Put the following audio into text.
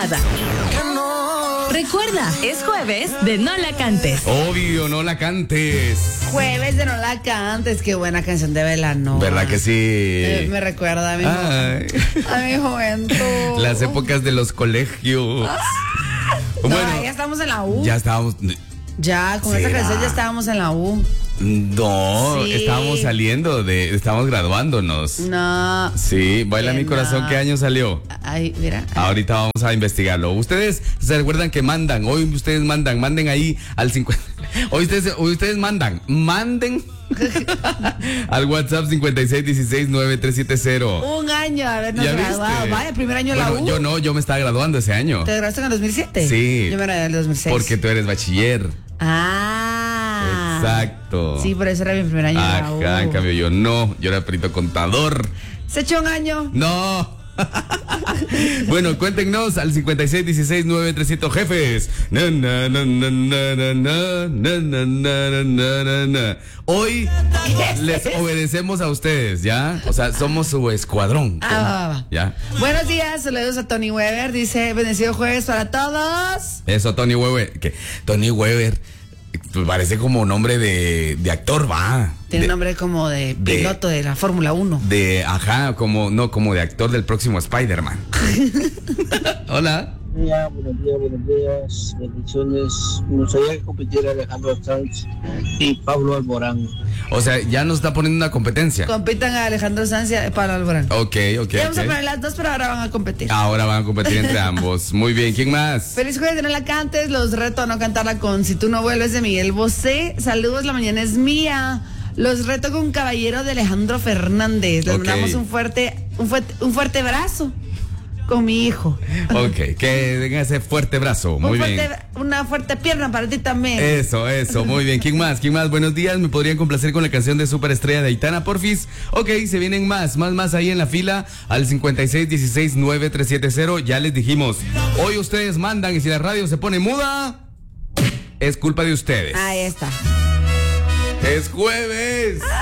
Recuerda, es jueves de No La Cantes. Obvio, no la cantes. Jueves de No La Cantes, qué buena canción de Belano. ¿Verdad que sí? Me recuerda a mi juventud. Las épocas de los colegios. Bueno, ya estamos en la U. Ya estábamos. Ya, con esta canción ya estábamos en la U. No, Sí. estábamos estábamos graduándonos. No. Sí, Baila mi corazón, ¿qué año salió? Ay, mira. Ahorita vamos a investigarlo. Ustedes se recuerdan que mandan, hoy ustedes manden ahí al 50. Hoy ustedes manden al WhatsApp 56169370. Un año de habernos ¿Ya graduado. viste? Vaya, primer año de la U. Yo me estaba graduando ese año. ¿Te graduaste en el 2007? Sí. Yo me gradué en el 2006. Porque tú eres bachiller. Ah. Exacto. Sí, por eso era mi primer año de la U. Ajá, en cambio yo no, yo era perito contador. ¿Se echó un año? No. Bueno, cuéntenos al 56169300, jefes. Na, na, na, na, na, na, na, na, na, na, na. Hoy les obedecemos a ustedes, ¿ya? O sea, somos su escuadrón. Va. ¿Ya? Buenos días, saludos a Tony Weber. Dice, bendecido jueves para todos. Eso, Tony Weber. ¿Qué? Tony Weber. Pues parece como nombre de actor, va. Tiene nombre como de piloto de la Fórmula 1. Como de actor del próximo Spider-Man. Hola. Buenos días, bendiciones. Me gustaría que compitiera Alejandro Sanz y Pablo Alborán. O sea, ya nos está poniendo una competencia. Compitan a Alejandro Sanz y a Pablo Alborán. Ok. Ya vamos a poner las dos, pero ahora van a competir. Ahora van a competir entre ambos. Muy bien, ¿quién más? Feliz jueves de No La Cantes. Los reto a no cantarla con Si Tú No Vuelves de Miguel Bosé. Saludos, la mañana es mía. Los reto con Caballero de Alejandro Fernández. Les mandamos un fuerte abrazo con mi hijo. Ok, que tenga ese fuerte brazo. Muy bien. Una fuerte pierna para ti también. Eso, muy bien. ¿Quién más? Buenos días, me podrían complacer con la canción de Superestrella de Aitana, porfis. Ok, se vienen más ahí en la fila al 56169370. Ya les dijimos, hoy ustedes mandan y si la radio se pone muda, es culpa de ustedes. Ahí está. Es jueves.